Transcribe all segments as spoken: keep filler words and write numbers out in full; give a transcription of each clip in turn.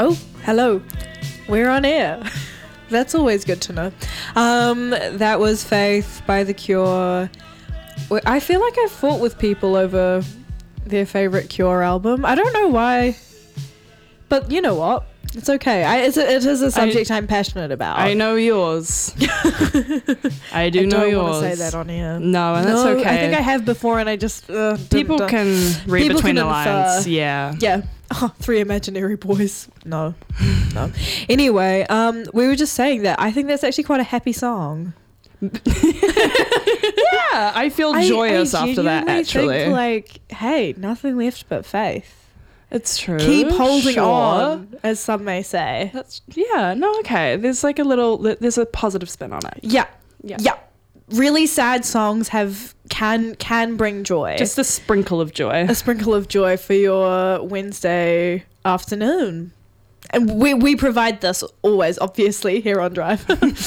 Oh, hello. We're on air. That's always good to know. Um, that was Faith by The Cure. I feel like I've fought with people over their favourite Cure album. I don't know why. But you know what? It's okay. I, it's a, it is a subject I, I'm passionate about. I know yours. I do I know yours. don't want to say that on here. No, and that's no, okay. I think I have before, and I just uh, people didn't, can read people between can the lines. Yeah, yeah. Oh, three imaginary boys. No, no. Anyway, um, we were just saying that I think that's actually quite a happy song. Yeah, I feel joyous I, I after that. Actually, think, like, hey, nothing left but faith. It's true. Keep holding sure. on, as some may say. That's yeah. No, okay. There's like a little. There's a positive spin on it. Yeah, yeah. Yeah. Really sad songs have can can bring joy. Just a sprinkle of joy. A sprinkle of joy for your Wednesday afternoon. And we we provide this always, obviously, here on Drive.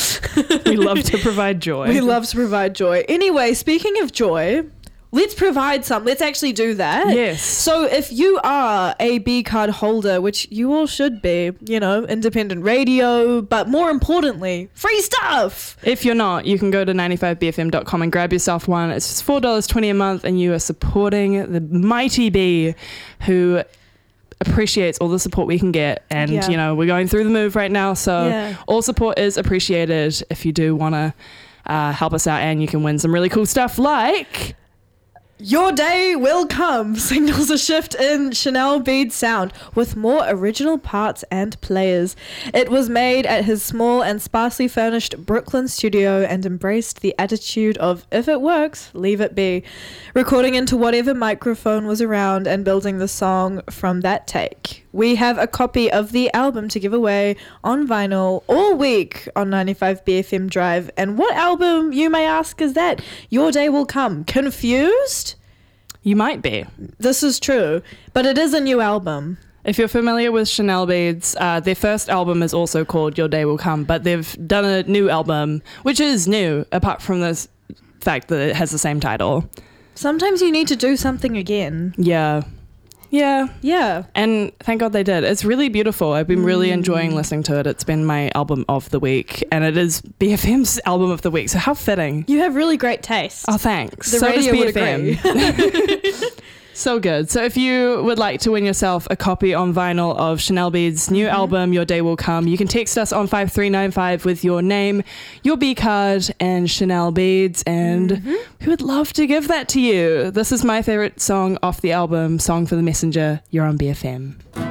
We love to provide joy. We love to provide joy. Anyway, speaking of joy, let's provide some. Let's actually do that. Yes. So if you are a B card holder, which you all should be, you know, independent radio, but more importantly, free stuff. If you're not, you can go to ninety-five B F M dot com and grab yourself one. It's just four dollars twenty a month, and you are supporting the mighty B, who appreciates all the support we can get. And, Yeah. you know, we're going through the move right now, so Yeah. all support is appreciated if you do want to uh, help us out, and you can win some really cool stuff like... Your Day Will Come signals a shift in Chanel Bead's sound with more original parts and players. It was made at his small and sparsely furnished Brooklyn studio and embraced the attitude of, if it works, leave it be, recording into whatever microphone was around and building the song from that take. We have a copy of the album to give away on vinyl all week on ninety-five B F M Drive. And what album, you may ask, is that? Your Day Will Come. Confused? You might be. This is true, but it is a new album. If you're familiar with Chanel Beads, uh, their first album is also called Your Day Will Come, but they've done a new album, which is new, apart from the fact that it has the same title. Sometimes you need to do something again. Yeah. Yeah. Yeah. And thank God they did. It's really beautiful. I've been really Mm. enjoying listening to it. It's been my album of the week, and it is B F M's album of the week. So how fitting. You have really great taste. Oh, thanks. The so radio does would B F M. agree. So good. So if you would like to win yourself a copy on vinyl of Chanel Bead's new Mm-hmm. album, Your Day Will Come, you can text us on five three nine five with your name, your B card, and Chanel Beads, and Mm-hmm. we would love to give that to you. This is my favorite song off the album, Song for the Messenger. You're on B F M.